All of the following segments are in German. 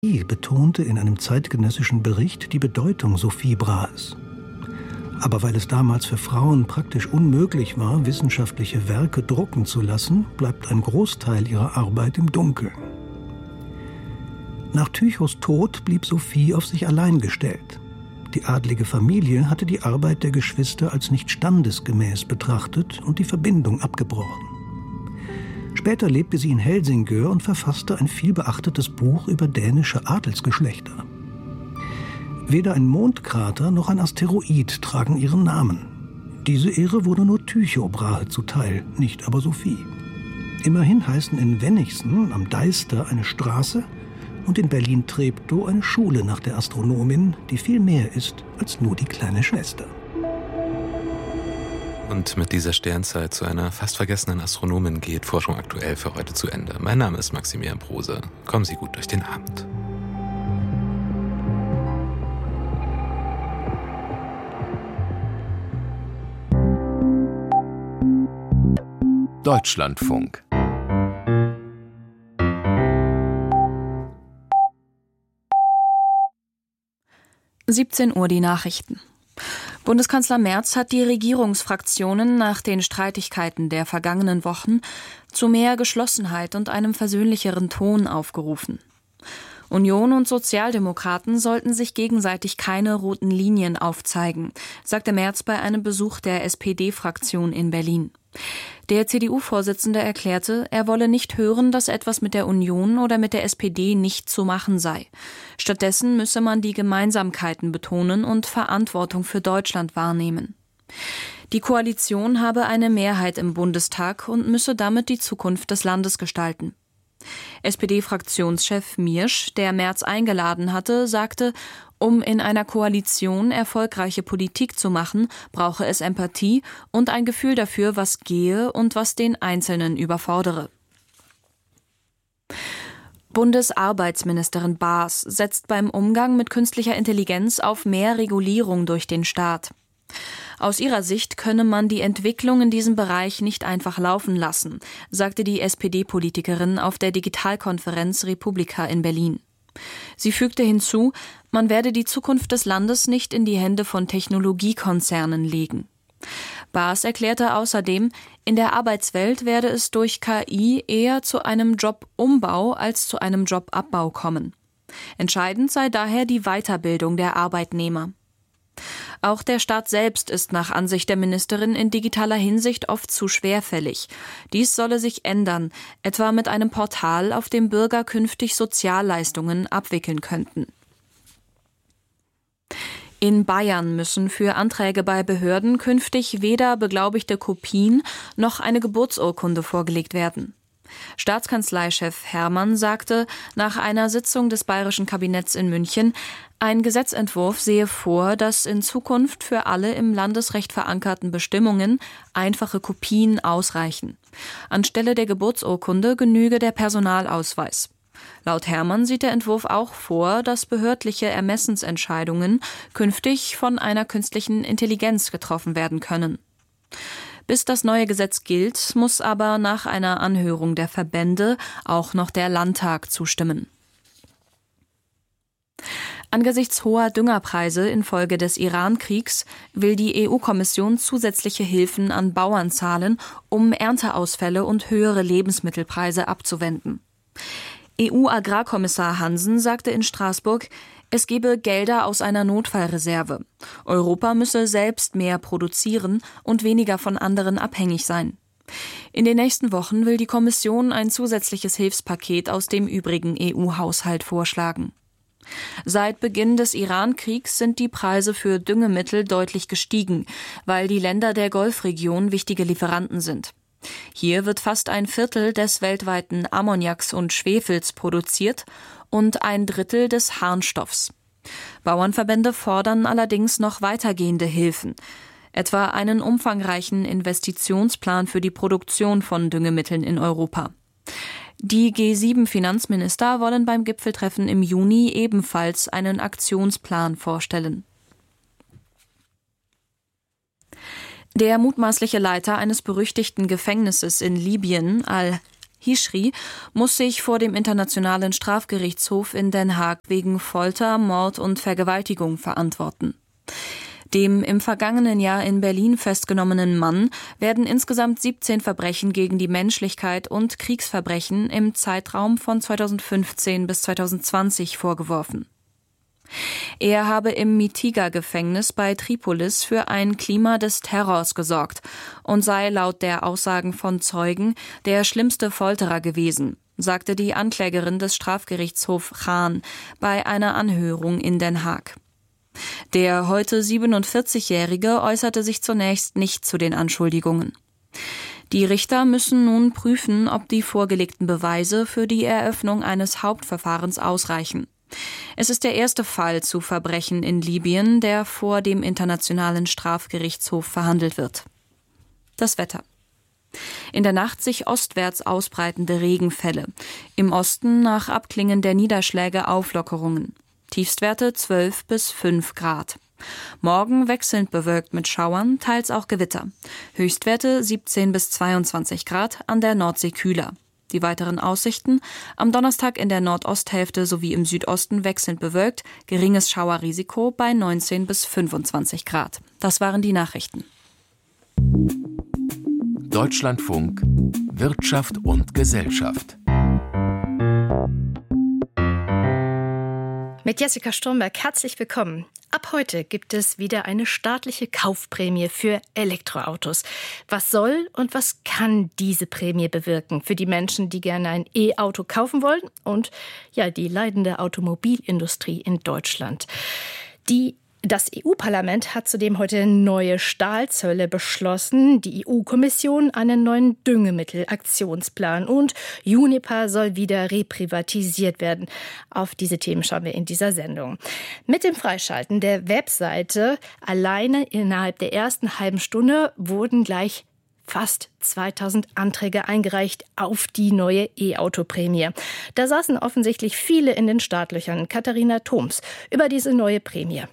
betonte in einem zeitgenössischen Bericht die Bedeutung Sophie Brahes. Aber weil es damals für Frauen praktisch unmöglich war, wissenschaftliche Werke drucken zu lassen, bleibt ein Großteil ihrer Arbeit im Dunkeln. Nach Tychos Tod blieb Sophie auf sich allein gestellt. Die adlige Familie hatte die Arbeit der Geschwister als nicht standesgemäß betrachtet und die Verbindung abgebrochen. Später lebte sie in Helsingør und verfasste ein vielbeachtetes Buch über dänische Adelsgeschlechter. Weder ein Mondkrater noch ein Asteroid tragen ihren Namen. Diese Ehre wurde nur Tycho Brahe zuteil, nicht aber Sophie. Immerhin heißen in Wenigsen am Deister eine Straße und in Berlin-Treptow eine Schule nach der Astronomin, die viel mehr ist als nur die kleine Schwester. Und mit dieser Sternzeit zu einer fast vergessenen Astronomin geht Forschung aktuell für heute zu Ende. Mein Name ist Maximilian Prose. Kommen Sie gut durch den Abend. Deutschlandfunk. (17 Uhr) die Nachrichten. Bundeskanzler Merz hat die Regierungsfraktionen nach den Streitigkeiten der vergangenen Wochen zu mehr Geschlossenheit und einem versöhnlicheren Ton aufgerufen. Union und Sozialdemokraten sollten sich gegenseitig keine roten Linien aufzeigen, sagte Merz bei einem Besuch der SPD-Fraktion in Berlin. Der CDU-Vorsitzende erklärte, er wolle nicht hören, dass etwas mit der Union oder mit der SPD nicht zu machen sei. Stattdessen müsse man die Gemeinsamkeiten betonen und Verantwortung für Deutschland wahrnehmen. Die Koalition habe eine Mehrheit im Bundestag und müsse damit die Zukunft des Landes gestalten. SPD-Fraktionschef Miersch, der Merz eingeladen hatte, sagte, um in einer Koalition erfolgreiche Politik zu machen, brauche es Empathie und ein Gefühl dafür, was gehe und was den Einzelnen überfordere. Bundesarbeitsministerin Baas setzt beim Umgang mit künstlicher Intelligenz auf mehr Regulierung durch den Staat. Aus ihrer Sicht könne man die Entwicklung in diesem Bereich nicht einfach laufen lassen, sagte die SPD-Politikerin auf der Digitalkonferenz Republika in Berlin. Sie fügte hinzu, man werde die Zukunft des Landes nicht in die Hände von Technologiekonzernen legen. Baas erklärte außerdem, in der Arbeitswelt werde es durch KI eher zu einem Jobumbau als zu einem Jobabbau kommen. Entscheidend sei daher die Weiterbildung der Arbeitnehmer. Auch der Staat selbst ist nach Ansicht der Ministerin in digitaler Hinsicht oft zu schwerfällig. Dies solle sich ändern, etwa mit einem Portal, auf dem Bürger künftig Sozialleistungen abwickeln könnten. In Bayern müssen für Anträge bei Behörden künftig weder beglaubigte Kopien noch eine Geburtsurkunde vorgelegt werden. Staatskanzleichef Hermann sagte nach einer Sitzung des bayerischen Kabinetts in München, ein Gesetzentwurf sehe vor, dass in Zukunft für alle im Landesrecht verankerten Bestimmungen einfache Kopien ausreichen. Anstelle der Geburtsurkunde genüge der Personalausweis. Laut Hermann sieht der Entwurf auch vor, dass behördliche Ermessensentscheidungen künftig von einer künstlichen Intelligenz getroffen werden können. Bis das neue Gesetz gilt, muss aber nach einer Anhörung der Verbände auch noch der Landtag zustimmen. Angesichts hoher Düngerpreise infolge des Iran-Kriegs will die EU-Kommission zusätzliche Hilfen an Bauern zahlen, um Ernteausfälle und höhere Lebensmittelpreise abzuwenden. EU-Agrarkommissar Hansen sagte in Straßburg, es gebe Gelder aus einer Notfallreserve. Europa müsse selbst mehr produzieren und weniger von anderen abhängig sein. In den nächsten Wochen will die Kommission ein zusätzliches Hilfspaket aus dem übrigen EU-Haushalt vorschlagen. Seit Beginn des Iran-Kriegs sind die Preise für Düngemittel deutlich gestiegen, weil die Länder der Golfregion wichtige Lieferanten sind. Hier wird fast ein Viertel des weltweiten Ammoniaks und Schwefels produziert und ein Drittel des Harnstoffs. Bauernverbände fordern allerdings noch weitergehende Hilfen, etwa einen umfangreichen Investitionsplan für die Produktion von Düngemitteln in Europa. Die G7-Finanzminister wollen beim Gipfeltreffen im Juni ebenfalls einen Aktionsplan vorstellen. Der mutmaßliche Leiter eines berüchtigten Gefängnisses in Libyen, Hishri muss sich vor dem Internationalen Strafgerichtshof in Den Haag wegen Folter, Mord und Vergewaltigung verantworten. Dem im vergangenen Jahr in Berlin festgenommenen Mann werden insgesamt 17 Verbrechen gegen die Menschlichkeit und Kriegsverbrechen im Zeitraum von 2015 bis 2020 vorgeworfen. Er habe im Mitiga-Gefängnis bei Tripolis für ein Klima des Terrors gesorgt und sei laut der Aussagen von Zeugen der schlimmste Folterer gewesen, sagte die Anklägerin des Strafgerichtshof Chaan bei einer Anhörung in Den Haag. Der heute 47-Jährige äußerte sich zunächst nicht zu den Anschuldigungen. Die Richter müssen nun prüfen, ob die vorgelegten Beweise für die Eröffnung eines Hauptverfahrens ausreichen. Es ist der erste Fall zu Verbrechen in Libyen, der vor dem Internationalen Strafgerichtshof verhandelt wird. Das Wetter. In der Nacht sich ostwärts ausbreitende Regenfälle. Im Osten nach Abklingen der Niederschläge Auflockerungen. Tiefstwerte 12 bis 5 Grad. Morgen wechselnd bewölkt mit Schauern, teils auch Gewitter. Höchstwerte 17 bis 22 Grad, an der Nordsee kühler. Die weiteren Aussichten: am Donnerstag in der Nordosthälfte sowie im Südosten wechselnd bewölkt, geringes Schauerrisiko bei 19 bis 25 Grad. Das waren die Nachrichten. Deutschlandfunk Wirtschaft und Gesellschaft. Mit Jessica Stromberg herzlich willkommen. Ab heute gibt es wieder eine staatliche Kaufprämie für Elektroautos. Was soll und was kann diese Prämie bewirken für die Menschen, die gerne ein E-Auto kaufen wollen und die leidende Automobilindustrie in Deutschland? Das EU-Parlament hat zudem heute neue Stahlzölle beschlossen, die EU-Kommission einen neuen Düngemittelaktionsplan und Uniper soll wieder reprivatisiert werden. Auf diese Themen schauen wir in dieser Sendung. Mit dem Freischalten der Webseite alleine innerhalb der ersten halben Stunde wurden gleich fast 2000 Anträge eingereicht auf die neue E-Auto-Prämie. Da saßen offensichtlich viele in den Startlöchern. Katharina Thoms über diese neue Prämie.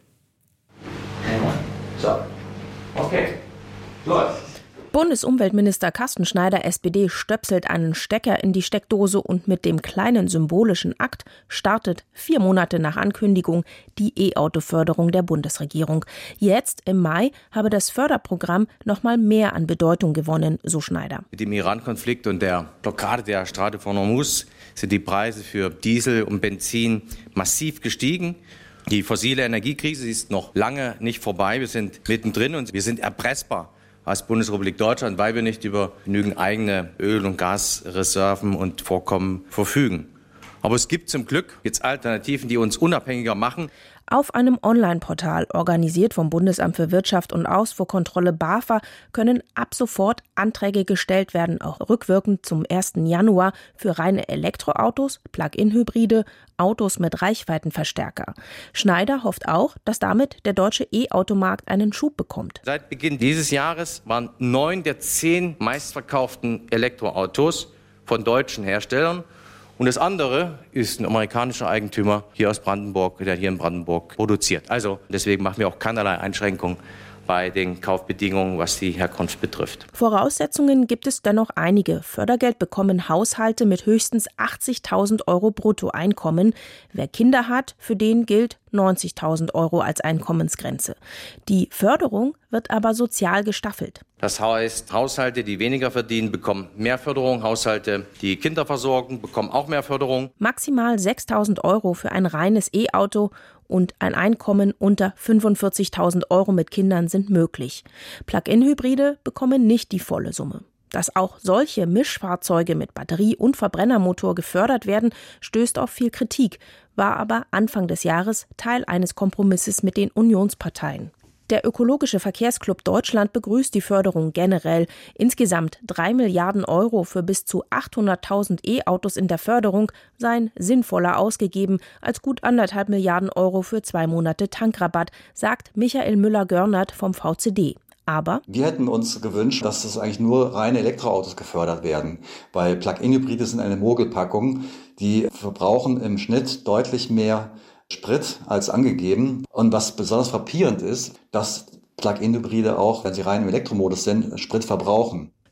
So, okay, läuft. Bundesumweltminister Carsten Schneider, SPD, stöpselt einen Stecker in die Steckdose und mit dem kleinen symbolischen Akt startet 4 Monate nach Ankündigung die E-Auto-Förderung der Bundesregierung. Jetzt im Mai habe das Förderprogramm noch mal mehr an Bedeutung gewonnen, so Schneider. Mit dem Iran-Konflikt und der Blockade der Straße von Hormuz sind die Preise für Diesel und Benzin massiv gestiegen. Die fossile Energiekrise ist noch lange nicht vorbei. Wir sind mittendrin und wir sind erpressbar als Bundesrepublik Deutschland, weil wir nicht über genügend eigene Öl- und Gasreserven und Vorkommen verfügen. Aber es gibt zum Glück jetzt Alternativen, die uns unabhängiger machen. Auf einem Online-Portal, organisiert vom Bundesamt für Wirtschaft und Ausfuhrkontrolle BAFA, können ab sofort Anträge gestellt werden, auch rückwirkend zum 1. Januar für reine Elektroautos, Plug-in-Hybride, Autos mit Reichweitenverstärker. Schneider hofft auch, dass damit der deutsche E-Automarkt einen Schub bekommt. Seit Beginn dieses Jahres waren 9 der 10 meistverkauften Elektroautos von deutschen Herstellern. Und das andere ist ein amerikanischer Eigentümer hier aus Brandenburg, der hier in Brandenburg produziert. Also deswegen machen wir auch keinerlei Einschränkungen bei den Kaufbedingungen, was die Herkunft betrifft. Voraussetzungen gibt es dennoch einige. Fördergeld bekommen Haushalte mit höchstens 80.000 € Bruttoeinkommen. Wer Kinder hat, für den gilt 90.000 € als Einkommensgrenze. Die Förderung wird aber sozial gestaffelt. Das heißt, Haushalte, die weniger verdienen, bekommen mehr Förderung. Haushalte, die Kinder versorgen, bekommen auch mehr Förderung. Maximal 6.000 € für ein reines E-Auto und ein Einkommen unter 45.000 € mit Kindern sind möglich. Plug-in-Hybride bekommen nicht die volle Summe. Dass auch solche Mischfahrzeuge mit Batterie- und Verbrennermotor gefördert werden, stößt auf viel Kritik, war aber Anfang des Jahres Teil eines Kompromisses mit den Unionsparteien. Der Ökologische Verkehrsclub Deutschland begrüßt die Förderung generell. Insgesamt 3 Milliarden € für bis zu 800.000 E-Autos in der Förderung seien sinnvoller ausgegeben als gut 1,5 Milliarden € für 2 Monate Tankrabatt, sagt Michael Müller-Görnert vom VCD. Aber wir hätten uns gewünscht, dass das eigentlich nur reine Elektroautos gefördert werden, weil Plug-in-Hybride sind eine Mogelpackung, die verbrauchen im Schnitt deutlich mehr Sprit als angegeben. Und was besonders frappierend ist, dass Plug-in-Hybride auch, wenn sie rein im Elektromodus sind, Sprit verbrauchen.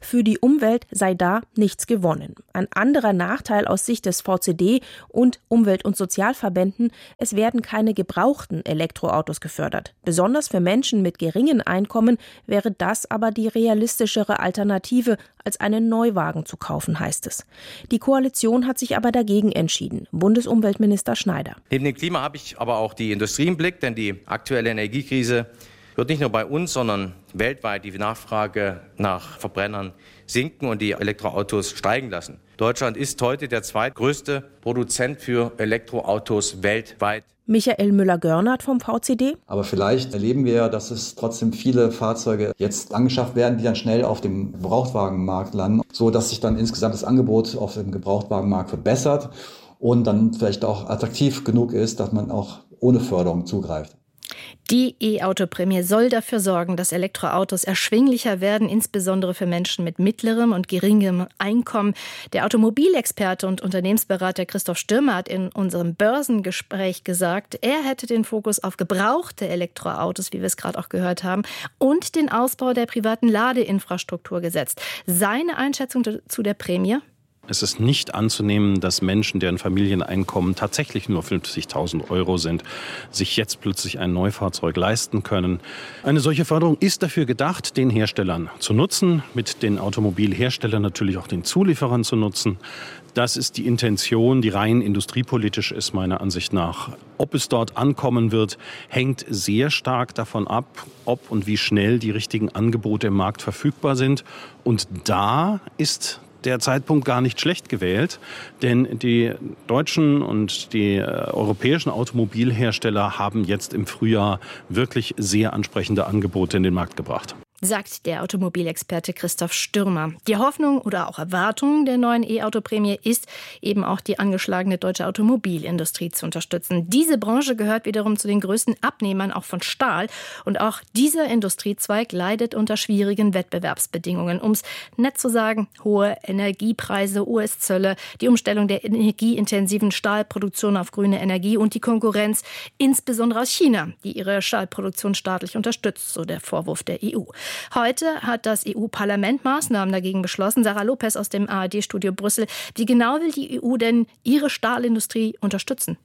Für die Umwelt sei da nichts gewonnen. Ein anderer Nachteil aus Sicht des VCD und Umwelt- und Sozialverbänden: es werden keine gebrauchten Elektroautos gefördert. Besonders für Menschen mit geringen Einkommen wäre das aber die realistischere Alternative, als einen Neuwagen zu kaufen, heißt es. Die Koalition hat sich aber dagegen entschieden. Bundesumweltminister Schneider. Neben dem Klima habe ich aber auch die Industrie im Blick, denn die aktuelle Energiekrise wird nicht nur bei uns, sondern weltweit die Nachfrage nach Verbrennern sinken und die Elektroautos steigen lassen. Deutschland ist heute der zweitgrößte Produzent für Elektroautos weltweit. Michael Müller-Görnert vom VCD. Aber vielleicht erleben wir ja, dass es trotzdem viele Fahrzeuge jetzt angeschafft werden, die dann schnell auf dem Gebrauchtwagenmarkt landen, so dass sich dann insgesamt das Angebot auf dem Gebrauchtwagenmarkt verbessert und dann vielleicht auch attraktiv genug ist, dass man auch ohne Förderung zugreift. Die E-Auto-Prämie soll dafür sorgen, dass Elektroautos erschwinglicher werden, insbesondere für Menschen mit mittlerem und geringem Einkommen. Der Automobilexperte und Unternehmensberater Christoph Stürmer hat in unserem Börsengespräch gesagt, er hätte den Fokus auf gebrauchte Elektroautos, wie wir es gerade auch gehört haben, und den Ausbau der privaten Ladeinfrastruktur gesetzt. Seine Einschätzung zu der Prämie? Es ist nicht anzunehmen, dass Menschen, deren Familieneinkommen tatsächlich nur 50.000 Euro sind, sich jetzt plötzlich ein Neufahrzeug leisten können. Eine solche Förderung ist dafür gedacht, den Herstellern zu nutzen, mit den Automobilherstellern natürlich auch den Zulieferern zu nutzen. Das ist die Intention, die rein industriepolitisch ist, meiner Ansicht nach. Ob es dort ankommen wird, hängt sehr stark davon ab, ob und wie schnell die richtigen Angebote im Markt verfügbar sind. Und da ist der Zeitpunkt gar nicht schlecht gewählt, denn die deutschen und die europäischen Automobilhersteller haben jetzt im Frühjahr wirklich sehr ansprechende Angebote in den Markt gebracht. Sagt der Automobilexperte Christoph Stürmer. Die Hoffnung oder auch Erwartung der neuen E-Auto-Prämie ist, eben auch die angeschlagene deutsche Automobilindustrie zu unterstützen. Diese Branche gehört wiederum zu den größten Abnehmern auch von Stahl. Und auch dieser Industriezweig leidet unter schwierigen Wettbewerbsbedingungen. Um es nett zu sagen, hohe Energiepreise, US-Zölle, die Umstellung der energieintensiven Stahlproduktion auf grüne Energie und die Konkurrenz, insbesondere aus China, die ihre Stahlproduktion staatlich unterstützt, so der Vorwurf der EU. Heute hat das EU-Parlament Maßnahmen dagegen beschlossen. Sarah Lopez aus dem ARD-Studio Brüssel. Wie genau will die EU denn ihre Stahlindustrie unterstützen?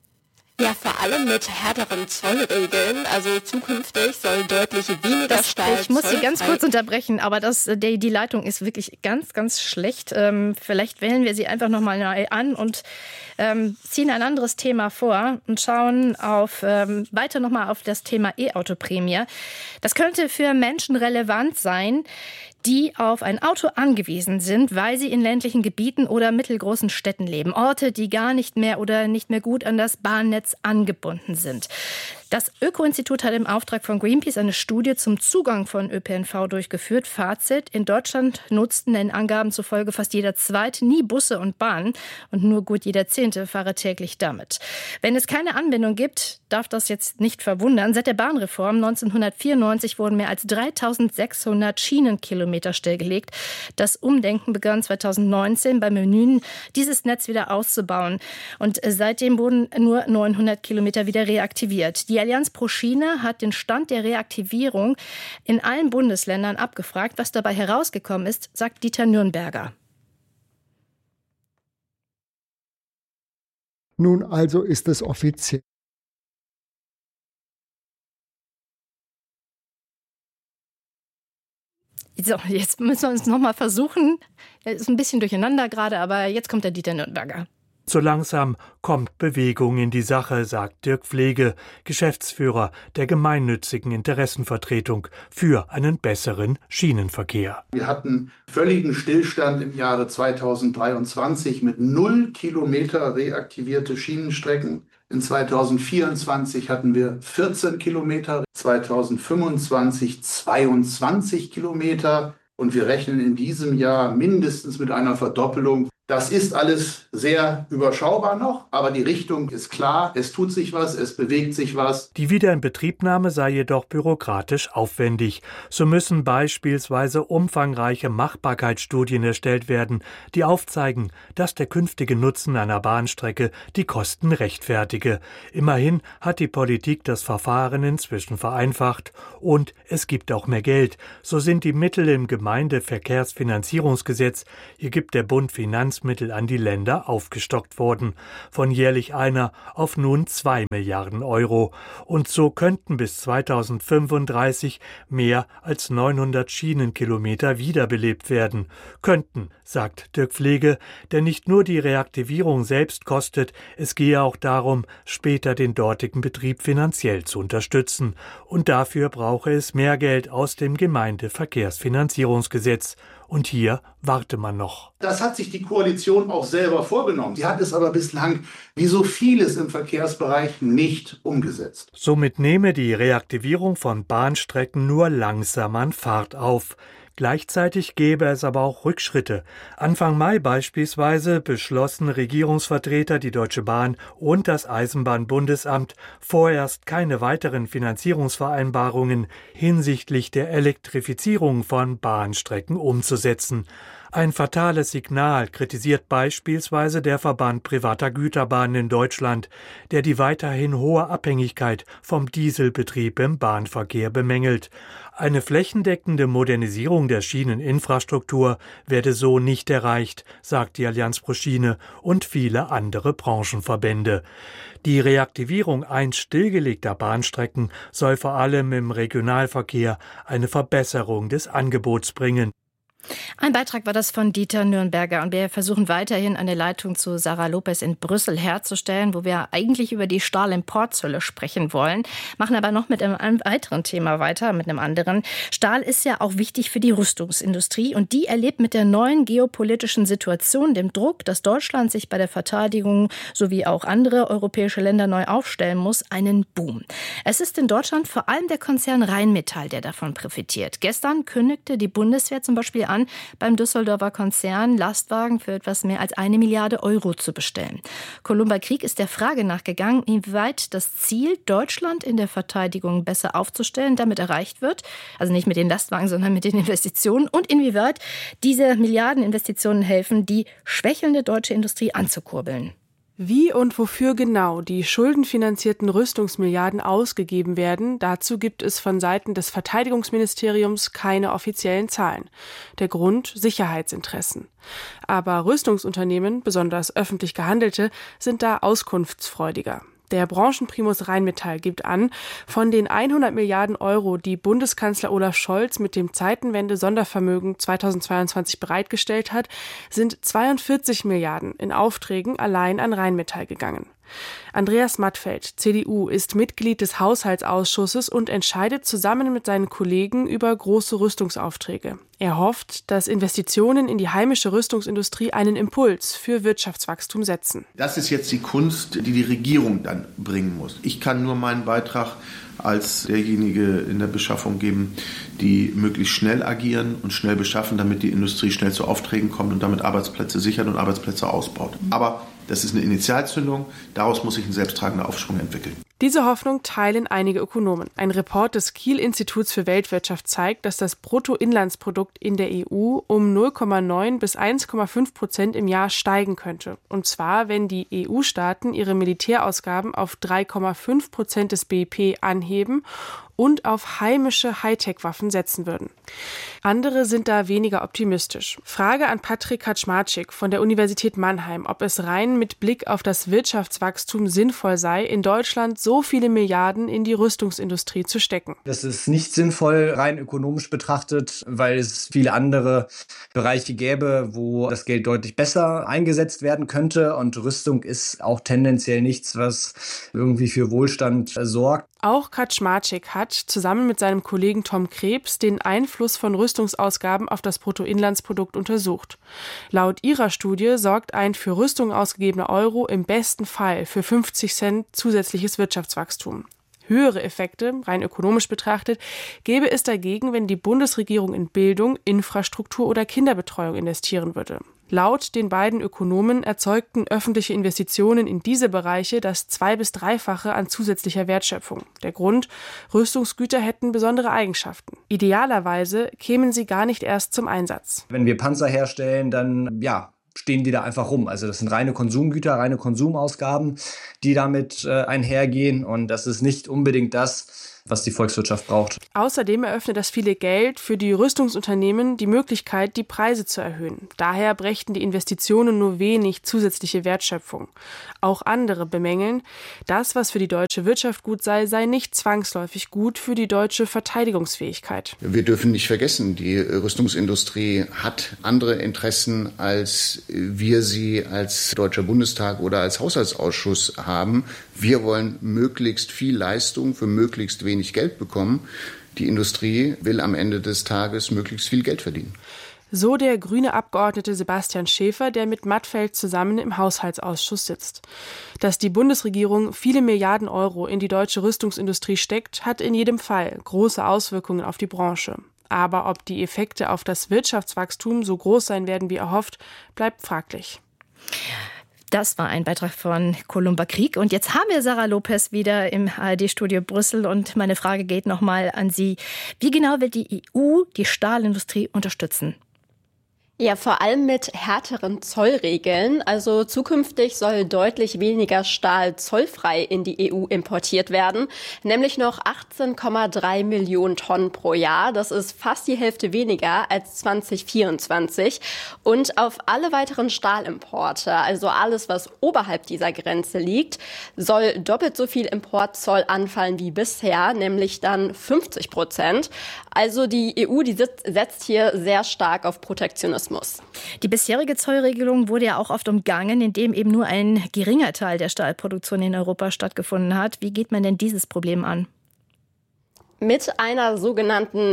Ja, vor allem mit härteren Zollregeln. Also zukünftig soll deutlich weniger Stahl. Ich muss Sie ganz kurz unterbrechen, aber die Leitung ist wirklich ganz, ganz schlecht. Vielleicht wählen wir sie einfach nochmal neu an und ziehen ein anderes Thema vor und schauen weiter nochmal auf das Thema E-Auto-Prämie. Das könnte für Menschen relevant sein, die auf ein Auto angewiesen sind, weil sie in ländlichen Gebieten oder mittelgroßen Städten leben. Orte, die gar nicht mehr oder nicht mehr gut an das Bahnnetz angebunden sind. Das Öko-Institut hat im Auftrag von Greenpeace eine Studie zum Zugang von ÖPNV durchgeführt. Fazit: In Deutschland nutzten den Angaben zufolge fast jeder Zweite nie Busse und Bahnen und nur gut jeder Zehnte fahre täglich damit. Wenn es keine Anbindung gibt, darf das jetzt nicht verwundern. Seit der Bahnreform 1994 wurden mehr als 3.600 Schienenkilometer stillgelegt. Das Umdenken begann 2019 beim Bemühen, dieses Netz wieder auszubauen. Und seitdem wurden nur 900 Kilometer wieder reaktiviert. Die Allianz pro Schiene hat den Stand der Reaktivierung in allen Bundesländern abgefragt. Was dabei herausgekommen ist, sagt Dieter Nürnberger. Nun also ist es offiziell. So, jetzt müssen wir uns noch mal versuchen. Es ist ein bisschen durcheinander gerade, aber jetzt kommt der Dieter Nürnberger. So langsam kommt Bewegung in die Sache, sagt Dirk Pflege, Geschäftsführer der gemeinnützigen Interessenvertretung für einen besseren Schienenverkehr. Wir hatten völligen Stillstand im Jahre 2023 mit 0 Kilometer reaktivierte Schienenstrecken. In 2024 hatten wir 14 Kilometer, 2025 22 Kilometer. Und wir rechnen in diesem Jahr mindestens mit einer Verdoppelung. Das ist alles sehr überschaubar noch, aber die Richtung ist klar, es tut sich was, es bewegt sich was. Die Wiederinbetriebnahme sei jedoch bürokratisch aufwendig. So müssen beispielsweise umfangreiche Machbarkeitsstudien erstellt werden, die aufzeigen, dass der künftige Nutzen einer Bahnstrecke die Kosten rechtfertige. Immerhin hat die Politik das Verfahren inzwischen vereinfacht und es gibt auch mehr Geld. So sind die Mittel im Gemeindeverkehrsfinanzierungsgesetz, hier gibt der Bund Finanzmittel an die Länder aufgestockt worden, von jährlich 1 auf nun 2 Milliarden Euro. Und so könnten bis 2035 mehr als 900 Schienenkilometer wiederbelebt werden. Könnten, sagt Dirk Pflege, denn nicht nur die Reaktivierung selbst kostet, es gehe auch darum, später den dortigen Betrieb finanziell zu unterstützen. Und dafür brauche es mehr Geld aus dem Gemeindeverkehrsfinanzierungsgesetz. Und hier warte man noch. Das hat sich die Koalition auch selber vorgenommen. Sie hat es aber bislang, wie so vieles im Verkehrsbereich, nicht umgesetzt. Somit nehme die Reaktivierung von Bahnstrecken nur langsam an Fahrt auf. Gleichzeitig gäbe es aber auch Rückschritte. Anfang Mai beispielsweise beschlossen Regierungsvertreter, die Deutsche Bahn und das Eisenbahnbundesamt vorerst keine weiteren Finanzierungsvereinbarungen hinsichtlich der Elektrifizierung von Bahnstrecken umzusetzen. Ein fatales Signal kritisiert beispielsweise der Verband privater Güterbahnen in Deutschland, der die weiterhin hohe Abhängigkeit vom Dieselbetrieb im Bahnverkehr bemängelt. Eine flächendeckende Modernisierung der Schieneninfrastruktur werde so nicht erreicht, sagt die Allianz pro Schiene und viele andere Branchenverbände. Die Reaktivierung einst stillgelegter Bahnstrecken soll vor allem im Regionalverkehr eine Verbesserung des Angebots bringen. Ein Beitrag war das von Dieter Nürnberger und wir versuchen weiterhin eine Leitung zu Sarah Lopez in Brüssel herzustellen, wo wir eigentlich über die Stahlimportzölle sprechen wollen, machen aber noch mit einem weiteren Thema weiter, mit einem anderen. Stahl ist ja auch wichtig für die Rüstungsindustrie und die erlebt mit der neuen geopolitischen Situation, dem Druck, dass Deutschland sich bei der Verteidigung sowie auch andere europäische Länder neu aufstellen muss, einen Boom. Es ist in Deutschland vor allem der Konzern Rheinmetall, der davon profitiert. Gestern kündigte die Bundeswehr zum Beispiel an, beim Düsseldorfer Konzern Lastwagen für etwas mehr als 1 Milliarde Euro zu bestellen. Columba Krieg ist der Frage nachgegangen, inwieweit das Ziel, Deutschland in der Verteidigung besser aufzustellen, damit erreicht wird. Also nicht mit den Lastwagen, sondern mit den Investitionen. Und inwieweit diese Milliardeninvestitionen helfen, die schwächelnde deutsche Industrie anzukurbeln. Wie und wofür genau die schuldenfinanzierten Rüstungsmilliarden ausgegeben werden, dazu gibt es von Seiten des Verteidigungsministeriums keine offiziellen Zahlen. Der Grund: Sicherheitsinteressen. Aber Rüstungsunternehmen, besonders öffentlich gehandelte, sind da auskunftsfreudiger. Der Branchenprimus Rheinmetall gibt an, von den 100 Milliarden Euro, die Bundeskanzler Olaf Scholz mit dem Zeitenwende-Sondervermögen 2022 bereitgestellt hat, sind 42 Milliarden in Aufträgen allein an Rheinmetall gegangen. Andreas Mattfeld, CDU, ist Mitglied des Haushaltsausschusses und entscheidet zusammen mit seinen Kollegen über große Rüstungsaufträge. Er hofft, dass Investitionen in die heimische Rüstungsindustrie einen Impuls für Wirtschaftswachstum setzen. Das ist jetzt die Kunst, die die Regierung dann bringen muss. Ich kann nur meinen Beitrag als derjenige in der Beschaffung geben, die möglichst schnell agieren und schnell beschaffen, damit die Industrie schnell zu Aufträgen kommt und damit Arbeitsplätze sichert und Arbeitsplätze ausbaut. Aber das ist eine Initialzündung, daraus muss sich ein selbsttragender Aufschwung entwickeln. Diese Hoffnung teilen einige Ökonomen. Ein Report des Kiel-Instituts für Weltwirtschaft zeigt, dass das Bruttoinlandsprodukt in der EU um 0,9 bis 1,5% im Jahr steigen könnte. Und zwar, wenn die EU-Staaten ihre Militärausgaben auf 3,5% des BIP anheben und auf heimische Hightech-Waffen setzen würden. Andere sind da weniger optimistisch. Frage an Patrick Kaczmarczyk von der Universität Mannheim, ob es rein mit Blick auf das Wirtschaftswachstum sinnvoll sei, in Deutschland so viele Milliarden in die Rüstungsindustrie zu stecken. Das ist nicht sinnvoll, rein ökonomisch betrachtet, weil es viele andere Bereiche gäbe, wo das Geld deutlich besser eingesetzt werden könnte. Und Rüstung ist auch tendenziell nichts, was irgendwie für Wohlstand sorgt. Auch Kaczmarczyk hat zusammen mit seinem Kollegen Tom Krebs den Einfluss von Rüstungsausgaben auf das Bruttoinlandsprodukt untersucht. Laut ihrer Studie sorgt ein für Rüstung ausgegebener Euro im besten Fall für 50 Cent zusätzliches Wirtschaftswachstum. Höhere Effekte, rein ökonomisch betrachtet, gäbe es dagegen, wenn die Bundesregierung in Bildung, Infrastruktur oder Kinderbetreuung investieren würde. Laut den beiden Ökonomen erzeugten öffentliche Investitionen in diese Bereiche das 2- bis 3-fache an zusätzlicher Wertschöpfung. Der Grund: Rüstungsgüter hätten besondere Eigenschaften. Idealerweise kämen sie gar nicht erst zum Einsatz. Wenn wir Panzer herstellen, dann stehen die da einfach rum. Also das sind reine Konsumgüter, reine Konsumausgaben, die damit einhergehen. Und das ist nicht unbedingt das, was die Volkswirtschaft braucht. Außerdem eröffnet das viele Geld für die Rüstungsunternehmen die Möglichkeit, die Preise zu erhöhen. Daher brächten die Investitionen nur wenig zusätzliche Wertschöpfung. Auch andere bemängeln, das, was für die deutsche Wirtschaft gut sei, sei nicht zwangsläufig gut für die deutsche Verteidigungsfähigkeit. Wir dürfen nicht vergessen, die Rüstungsindustrie hat andere Interessen, als wir sie als Deutscher Bundestag oder als Haushaltsausschuss haben. Wir wollen möglichst viel Leistung für möglichst wenig Geld bekommen. Die Industrie will am Ende des Tages möglichst viel Geld verdienen. So der grüne Abgeordnete Sebastian Schäfer, der mit Mattfeld zusammen im Haushaltsausschuss sitzt. Dass die Bundesregierung viele Milliarden Euro in die deutsche Rüstungsindustrie steckt, hat in jedem Fall große Auswirkungen auf die Branche. Aber ob die Effekte auf das Wirtschaftswachstum so groß sein werden wie erhofft, bleibt fraglich. Das war ein Beitrag von Columba Krieg. Und jetzt haben wir Sarah Lopez wieder im ARD-Studio Brüssel. Und meine Frage geht nochmal an Sie. Wie genau will die EU die Stahlindustrie unterstützen? Ja, vor allem mit härteren Zollregeln. Also zukünftig soll deutlich weniger Stahl zollfrei in die EU importiert werden, nämlich noch 18,3 Millionen Tonnen pro Jahr. Das ist fast die Hälfte weniger als 2024. Und auf alle weiteren Stahlimporte, also alles, was oberhalb dieser Grenze liegt, soll doppelt so viel Importzoll anfallen wie bisher, nämlich dann 50%. Also die EU, die setzt hier sehr stark auf Protektionismus. Die bisherige Zollregelung wurde ja auch oft umgangen, indem eben nur ein geringer Teil der Stahlproduktion in Europa stattgefunden hat. Wie geht man denn dieses Problem an? Mit einer sogenannten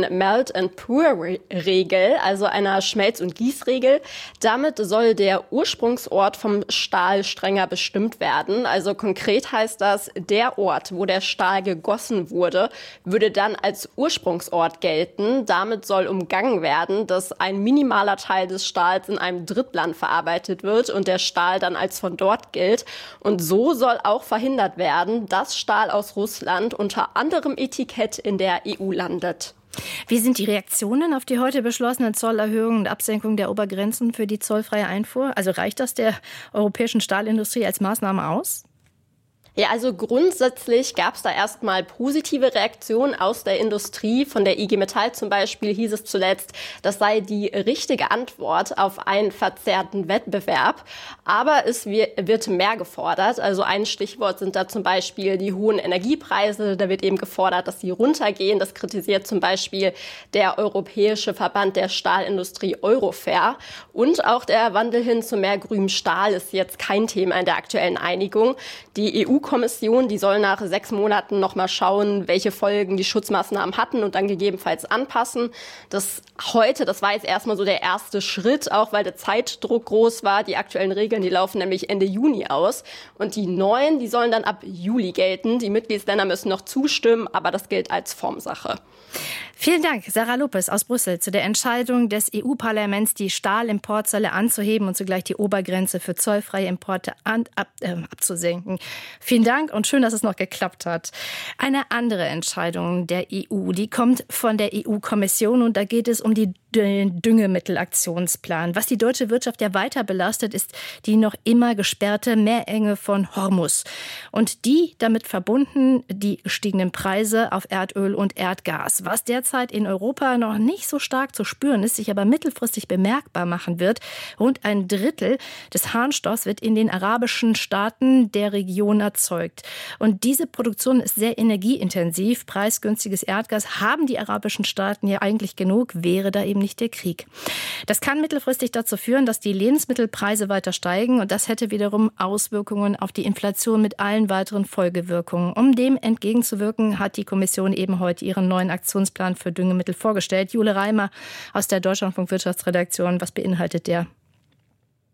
Melt-and-Pour-Regel, also einer Schmelz- und Gießregel. Damit soll der Ursprungsort vom Stahl strenger bestimmt werden. Also konkret heißt das, der Ort, wo der Stahl gegossen wurde, würde dann als Ursprungsort gelten. Damit soll umgangen werden, dass ein minimaler Teil des Stahls in einem Drittland verarbeitet wird und der Stahl dann als von dort gilt. Und so soll auch verhindert werden, dass Stahl aus Russland unter anderem Etikett in der EU landet. Wie sind die Reaktionen auf die heute beschlossenen Zollerhöhungen und Absenkung der Obergrenzen für die zollfreie Einfuhr? Also reicht das der europäischen Stahlindustrie als Maßnahme aus? Ja, also grundsätzlich gab es da erstmal positive Reaktionen aus der Industrie. Von der IG Metall zum Beispiel hieß es zuletzt, das sei die richtige Antwort auf einen verzerrten Wettbewerb. Aber es wird mehr gefordert. Also ein Stichwort sind da zum Beispiel die hohen Energiepreise. Da wird eben gefordert, dass sie runtergehen. Das kritisiert zum Beispiel der Europäische Verband der Stahlindustrie Eurofair. Und auch der Wandel hin zu mehr grünem Stahl ist jetzt kein Thema in der aktuellen Einigung. Die EU-Kommission, die soll nach 6 Monaten noch mal schauen, welche Folgen die Schutzmaßnahmen hatten und dann gegebenenfalls anpassen. Das war jetzt erstmal so der erste Schritt, auch weil der Zeitdruck groß war. Die aktuellen Regeln, die laufen nämlich Ende Juni aus. Und die neuen, die sollen dann ab Juli gelten. Die Mitgliedsländer müssen noch zustimmen, aber das gilt als Formsache. Vielen Dank, Sarah Lopez aus Brüssel, zu der Entscheidung des EU-Parlaments, die Stahlimportzölle anzuheben und zugleich die Obergrenze für zollfreie Importe abzusenken. Vielen Dank und schön, dass es noch geklappt hat. Eine andere Entscheidung der EU, die kommt von der EU-Kommission und da geht es um den Düngemittelaktionsplan. Was die deutsche Wirtschaft ja weiter belastet, ist die noch immer gesperrte Meerenge von Hormuz. Und die damit verbunden die gestiegenen Preise auf Erdöl und Erdgas. Was derzeit in Europa noch nicht so stark zu spüren ist, sich aber mittelfristig bemerkbar machen wird. Rund 1/3 des Harnstoffs wird in den arabischen Staaten der Region erzeugt. Und diese Produktion ist sehr energieintensiv. Preisgünstiges Erdgas haben die arabischen Staaten ja eigentlich genug, wäre da eben nicht der Krieg. Das kann mittelfristig dazu führen, dass die Lebensmittelpreise weiter steigen und das hätte wiederum Auswirkungen auf die Inflation mit allen weiteren Folgewirkungen. Um dem entgegenzuwirken, hat die Kommission eben heute ihren neuen Aktionsplan für Düngemittel vorgestellt. Jule Reimer aus der Deutschlandfunk Wirtschaftsredaktion, was beinhaltet der?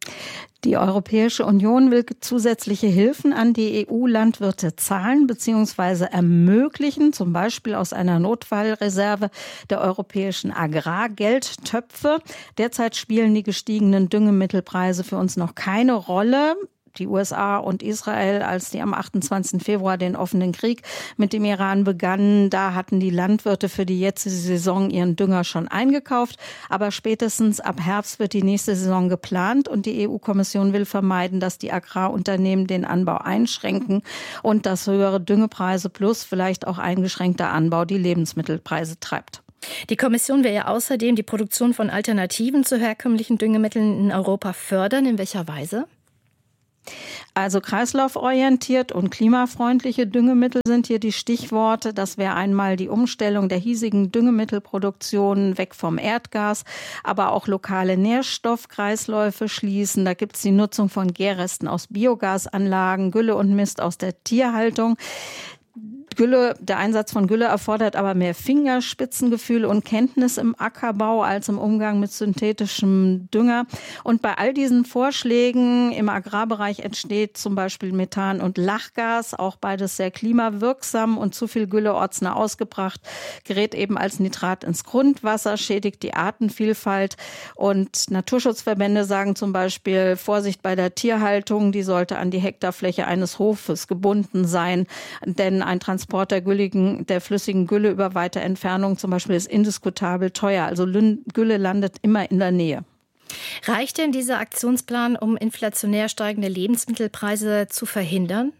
Die Europäische Union will zusätzliche Hilfen an die EU-Landwirte zahlen bzw. ermöglichen, zum Beispiel aus einer Notfallreserve der europäischen Agrargeldtöpfe. Derzeit spielen die gestiegenen Düngemittelpreise für uns noch keine Rolle. Die USA und Israel, als die am 28. Februar den offenen Krieg mit dem Iran begannen, da hatten die Landwirte für die jetzige Saison ihren Dünger schon eingekauft. Aber spätestens ab Herbst wird die nächste Saison geplant und die EU-Kommission will vermeiden, dass die Agrarunternehmen den Anbau einschränken und dass höhere Düngepreise plus vielleicht auch eingeschränkter Anbau die Lebensmittelpreise treibt. Die Kommission will ja außerdem die Produktion von Alternativen zu herkömmlichen Düngemitteln in Europa fördern. In welcher Weise? Also kreislauforientiert und klimafreundliche Düngemittel sind hier die Stichworte. Das wäre einmal die Umstellung der hiesigen Düngemittelproduktion weg vom Erdgas, aber auch lokale Nährstoffkreisläufe schließen. Da gibt es die Nutzung von Gärresten aus Biogasanlagen, Gülle und Mist aus der Tierhaltung. Der Einsatz von Gülle erfordert aber mehr Fingerspitzengefühl und Kenntnis im Ackerbau als im Umgang mit synthetischem Dünger. Und bei all diesen Vorschlägen im Agrarbereich entsteht zum Beispiel Methan und Lachgas, auch beides sehr klimawirksam, und zu viel Gülle ortsnah ausgebracht gerät eben als Nitrat ins Grundwasser, schädigt die Artenvielfalt. Und Naturschutzverbände sagen zum Beispiel, Vorsicht bei der Tierhaltung, die sollte an die Hektarfläche eines Hofes gebunden sein, denn ein Transport der flüssigen Gülle über weite Entfernung zum Beispiel ist indiskutabel teuer. Also Gülle landet immer in der Nähe. Reicht denn dieser Aktionsplan, um inflationär steigende Lebensmittelpreise zu verhindern?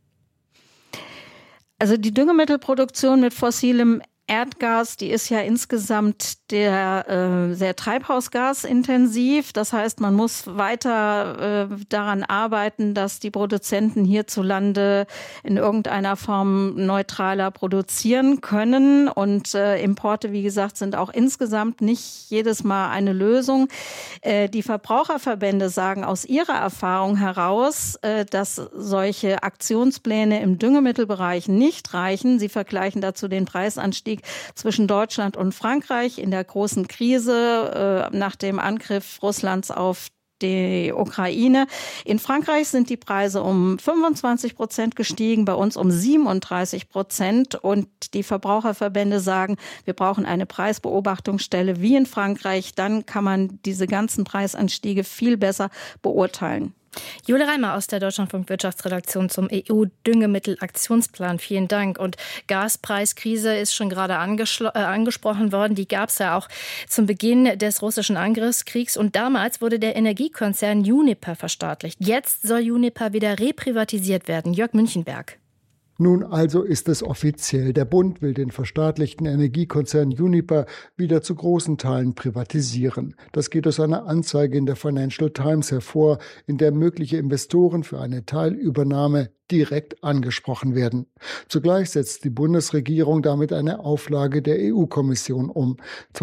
Also die Düngemittelproduktion mit fossilem Erdgas, die ist ja insgesamt sehr treibhausgasintensiv. Das heißt, man muss weiter daran arbeiten, dass die Produzenten hierzulande in irgendeiner Form neutraler produzieren können. Und Importe, wie gesagt, sind auch insgesamt nicht jedes Mal eine Lösung. Die Verbraucherverbände sagen aus ihrer Erfahrung heraus, dass solche Aktionspläne im Düngemittelbereich nicht reichen. Sie vergleichen dazu den Preisanstieg zwischen Deutschland und Frankreich in der großen Krise nach dem Angriff Russlands auf die Ukraine. In Frankreich sind die Preise um 25% gestiegen, bei uns um 37%. Und die Verbraucherverbände sagen, wir brauchen eine Preisbeobachtungsstelle wie in Frankreich. Dann kann man diese ganzen Preisanstiege viel besser beurteilen. Jule Reimer aus der Deutschlandfunk Wirtschaftsredaktion zum EU-Düngemittelaktionsplan. Vielen Dank. Und Gaspreiskrise ist schon gerade angesprochen worden. Die gab es ja auch zum Beginn des russischen Angriffskriegs. Und damals wurde der Energiekonzern Uniper verstaatlicht. Jetzt soll Uniper wieder reprivatisiert werden. Jörg Münchenberg. Nun also ist es offiziell. Der Bund will den verstaatlichten Energiekonzern Uniper wieder zu großen Teilen privatisieren. Das geht aus einer Anzeige in der Financial Times hervor, in der mögliche Investoren für eine Teilübernahme direkt angesprochen werden. Zugleich setzt die Bundesregierung damit eine Auflage der EU-Kommission um.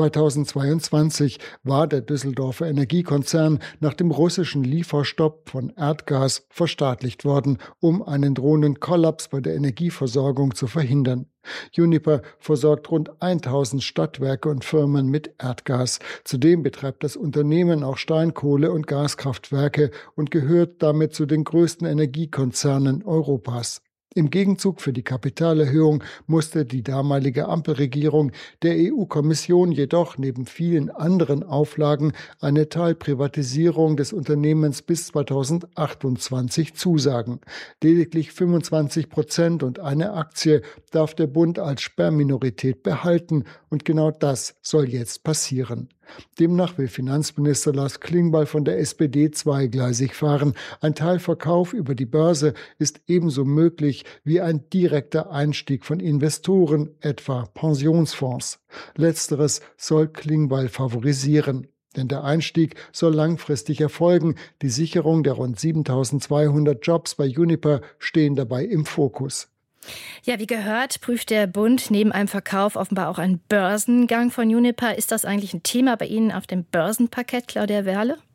2022 war der Düsseldorfer Energiekonzern nach dem russischen Lieferstopp von Erdgas verstaatlicht worden, um einen drohenden Kollaps bei der Energieversorgung zu verhindern. Uniper versorgt rund 1000 Stadtwerke und Firmen mit Erdgas. Zudem betreibt das Unternehmen auch Steinkohle- und Gaskraftwerke und gehört damit zu den größten Energiekonzernen Europas. Im Gegenzug für die Kapitalerhöhung musste die damalige Ampelregierung der EU-Kommission jedoch neben vielen anderen Auflagen eine Teilprivatisierung des Unternehmens bis 2028 zusagen. Lediglich 25% und eine Aktie darf der Bund als Sperrminorität behalten, und genau das soll jetzt passieren. Demnach will Finanzminister Lars Klingbeil von der SPD zweigleisig fahren. Ein Teilverkauf über die Börse ist ebenso möglich wie ein direkter Einstieg von Investoren, etwa Pensionsfonds. Letzteres soll Klingbeil favorisieren. Denn der Einstieg soll langfristig erfolgen. Die Sicherung der rund 7.200 Jobs bei Uniper stehen dabei im Fokus. Ja, wie gehört, prüft der Bund neben einem Verkauf offenbar auch einen Börsengang von Uniper. Ist das eigentlich ein Thema bei Ihnen auf dem Börsenparkett, Claudia Werle?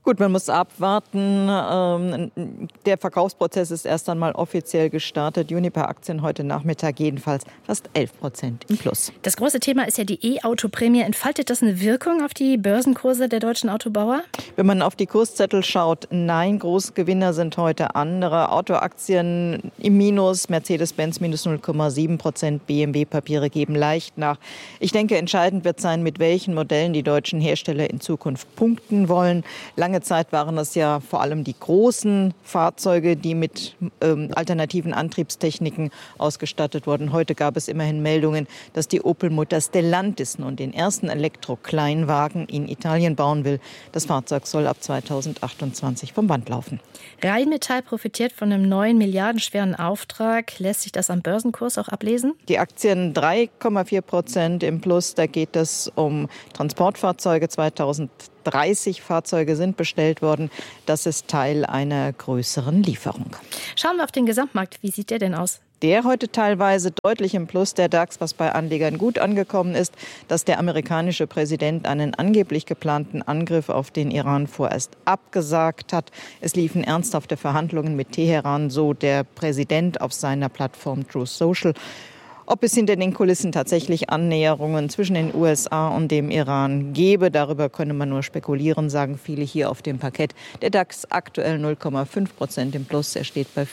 Gut, man muss abwarten. Der Verkaufsprozess ist erst einmal offiziell gestartet. Uniper-Aktien heute Nachmittag jedenfalls fast 11% im Plus. Das große Thema ist ja die E-Auto-Prämie. Entfaltet das eine Wirkung auf die Börsenkurse der deutschen Autobauer? Wenn man auf die Kurszettel schaut, nein, Großgewinner sind heute andere. Autoaktien im Minus, Mercedes-Benz minus 0,7%, BMW-Papiere geben leicht nach. Ich denke, entscheidend wird sein, mit welchen Modellen die deutschen Hersteller in Zukunft punkten wollen. Lange Zeit waren es ja vor allem die großen Fahrzeuge, die mit alternativen Antriebstechniken ausgestattet wurden. Heute gab es immerhin Meldungen, dass die Opel-Mutter Stellantis nun den ersten Elektro-Kleinwagen in Italien bauen will. Das Fahrzeug soll ab 2028 vom Band laufen. Rheinmetall profitiert von einem neuen milliardenschweren Auftrag. Lässt sich das am Börsenkurs auch ablesen? Die Aktien 3,4% im Plus. Da geht es um Transportfahrzeuge. 2030 Fahrzeuge sind bestellt worden. Das ist Teil einer größeren Lieferung. Schauen wir auf den Gesamtmarkt. Wie sieht der denn aus? Der heute teilweise deutlich im Plus, der DAX, was bei Anlegern gut angekommen ist, dass der amerikanische Präsident einen angeblich geplanten Angriff auf den Iran vorerst abgesagt hat. Es liefen ernsthafte Verhandlungen mit Teheran, so der Präsident auf seiner Plattform Truth Social. Ob es hinter den Kulissen tatsächlich Annäherungen zwischen den USA und dem Iran gebe, darüber könne man nur spekulieren, sagen viele hier auf dem Parkett. Der DAX aktuell 0,5% im Plus. Er steht bei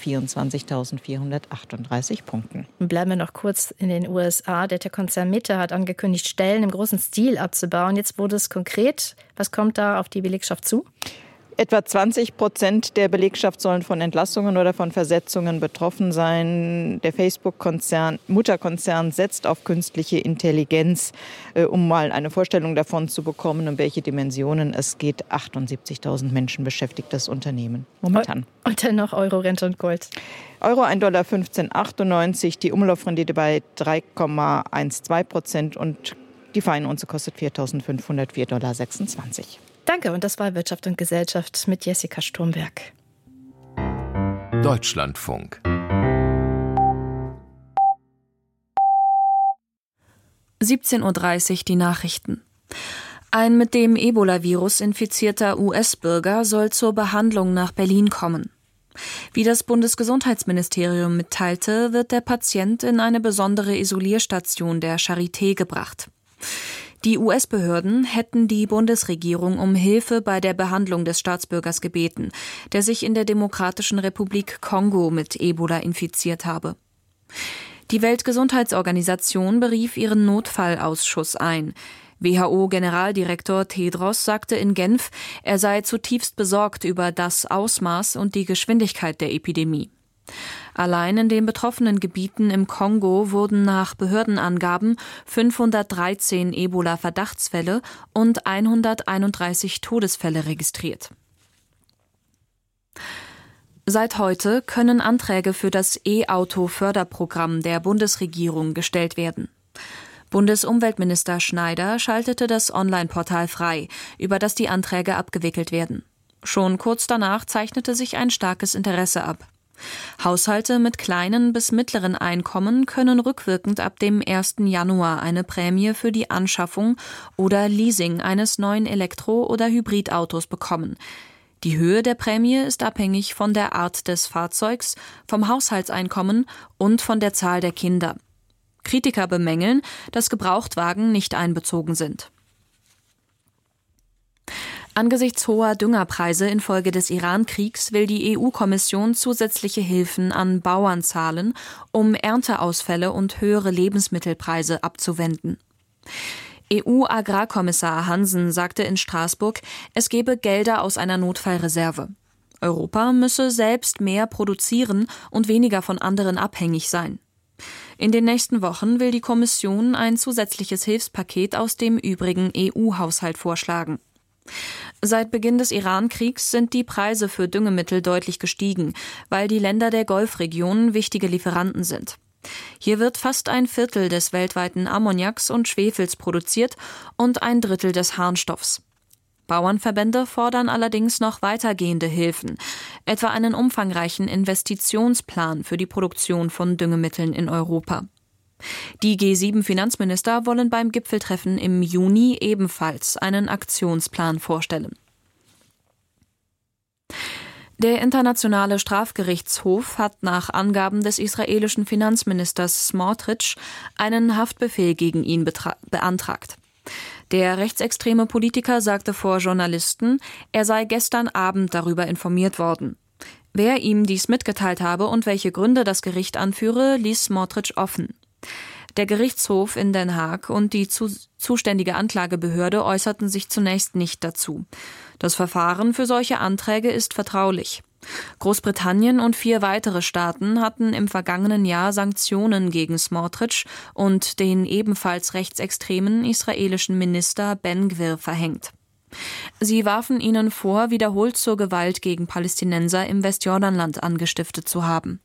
24.438 Punkten. Bleiben wir noch kurz in den USA. Der Tech-Konzern Meta hat angekündigt, Stellen im großen Stil abzubauen. Jetzt wurde es konkret. Was kommt da auf die Belegschaft zu? Etwa 20% der Belegschaft sollen von Entlassungen oder von Versetzungen betroffen sein. Der Facebook-Konzern, Mutterkonzern, setzt auf künstliche Intelligenz, um mal eine Vorstellung davon zu bekommen, um welche Dimensionen es geht. 78.000 Menschen beschäftigt das Unternehmen momentan. Und dann noch Euro, Rente und Gold. Euro $1,1598, die Umlaufrendite bei 3,12% und die Feinunze kostet $4.504,26. Danke, und das war Wirtschaft und Gesellschaft mit Jessica Sturmberg. Deutschlandfunk. 17:30 Uhr die Nachrichten. Ein mit dem Ebola-Virus infizierter US-Bürger soll zur Behandlung nach Berlin kommen. Wie das Bundesgesundheitsministerium mitteilte, wird der Patient in eine besondere Isolierstation der Charité gebracht. Die US-Behörden hätten die Bundesregierung um Hilfe bei der Behandlung des Staatsbürgers gebeten, der sich in der Demokratischen Republik Kongo mit Ebola infiziert habe. Die Weltgesundheitsorganisation berief ihren Notfallausschuss ein. WHO-Generaldirektor Tedros sagte in Genf, er sei zutiefst besorgt über das Ausmaß und die Geschwindigkeit der Epidemie. Allein in den betroffenen Gebieten im Kongo wurden nach Behördenangaben 513 Ebola-Verdachtsfälle und 131 Todesfälle registriert. Seit heute können Anträge für das E-Auto-Förderprogramm der Bundesregierung gestellt werden. Bundesumweltminister Schneider schaltete das Online-Portal frei, über das die Anträge abgewickelt werden. Schon kurz danach zeichnete sich ein starkes Interesse ab. Haushalte mit kleinen bis mittleren Einkommen können rückwirkend ab dem 1. Januar eine Prämie für die Anschaffung oder Leasing eines neuen Elektro- oder Hybridautos bekommen. Die Höhe der Prämie ist abhängig von der Art des Fahrzeugs, vom Haushaltseinkommen und von der Zahl der Kinder. Kritiker bemängeln, dass Gebrauchtwagen nicht einbezogen sind. Angesichts hoher Düngerpreise infolge des Iran-Kriegs will die EU-Kommission zusätzliche Hilfen an Bauern zahlen, um Ernteausfälle und höhere Lebensmittelpreise abzuwenden. EU-Agrarkommissar Hansen sagte in Straßburg, es gebe Gelder aus einer Notfallreserve. Europa müsse selbst mehr produzieren und weniger von anderen abhängig sein. In den nächsten Wochen will die Kommission ein zusätzliches Hilfspaket aus dem übrigen EU-Haushalt vorschlagen. Seit Beginn des Iran-Kriegs sind die Preise für Düngemittel deutlich gestiegen, weil die Länder der Golfregion wichtige Lieferanten sind. Hier wird fast ein Viertel des weltweiten Ammoniaks und Schwefels produziert und ein Drittel des Harnstoffs. Bauernverbände fordern allerdings noch weitergehende Hilfen, etwa einen umfangreichen Investitionsplan für die Produktion von Düngemitteln in Europa. Die G7-Finanzminister wollen beim Gipfeltreffen im Juni ebenfalls einen Aktionsplan vorstellen. Der Internationale Strafgerichtshof hat nach Angaben des israelischen Finanzministers Smotrich einen Haftbefehl gegen ihn beantragt. Der rechtsextreme Politiker sagte vor Journalisten, er sei gestern Abend darüber informiert worden. Wer ihm dies mitgeteilt habe und welche Gründe das Gericht anführe, ließ Smotrich offen. Der Gerichtshof in Den Haag und die zuständige Anklagebehörde äußerten sich zunächst nicht dazu. Das Verfahren für solche Anträge ist vertraulich. Großbritannien und 4 weitere Staaten hatten im vergangenen Jahr Sanktionen gegen Smotrich und den ebenfalls rechtsextremen israelischen Minister Ben-Gvir verhängt. Sie warfen ihnen vor, wiederholt zur Gewalt gegen Palästinenser im Westjordanland angestiftet zu haben.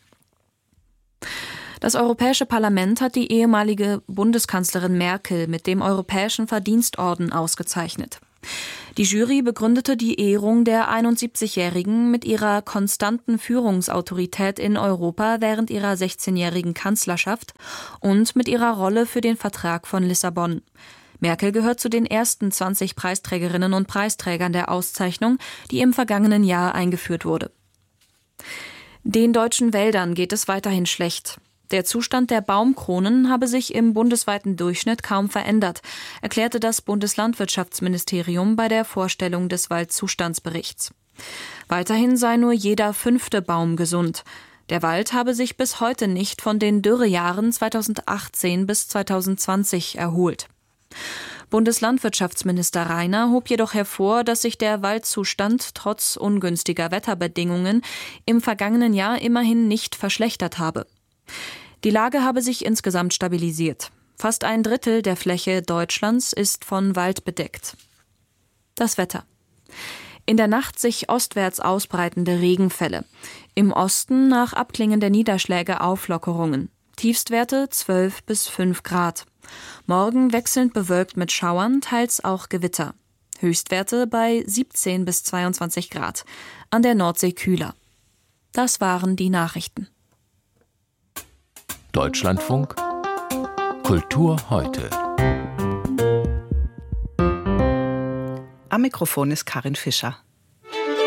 Das Europäische Parlament hat die ehemalige Bundeskanzlerin Merkel mit dem Europäischen Verdienstorden ausgezeichnet. Die Jury begründete die Ehrung der 71-Jährigen mit ihrer konstanten Führungsautorität in Europa während ihrer 16-jährigen Kanzlerschaft und mit ihrer Rolle für den Vertrag von Lissabon. Merkel gehört zu den ersten 20 Preisträgerinnen und Preisträgern der Auszeichnung, die im vergangenen Jahr eingeführt wurde. Den deutschen Wäldern geht es weiterhin schlecht. Der Zustand der Baumkronen habe sich im bundesweiten Durchschnitt kaum verändert, erklärte das Bundeslandwirtschaftsministerium bei der Vorstellung des Waldzustandsberichts. Weiterhin sei nur jeder 5. Baum gesund. Der Wald habe sich bis heute nicht von den Dürrejahren 2018 bis 2020 erholt. Bundeslandwirtschaftsminister Rainer hob jedoch hervor, dass sich der Waldzustand trotz ungünstiger Wetterbedingungen im vergangenen Jahr immerhin nicht verschlechtert habe. Die Lage habe sich insgesamt stabilisiert. Fast 1/3 der Fläche Deutschlands ist von Wald bedeckt. Das Wetter. In der Nacht sich ostwärts ausbreitende Regenfälle. Im Osten nach Abklingen der Niederschläge Auflockerungen. Tiefstwerte 12 bis 5 Grad. Morgen wechselnd bewölkt mit Schauern, teils auch Gewitter. Höchstwerte bei 17 bis 22 Grad. An der Nordsee kühler. Das waren die Nachrichten. Deutschlandfunk Kultur heute. Am Mikrofon ist Karin Fischer.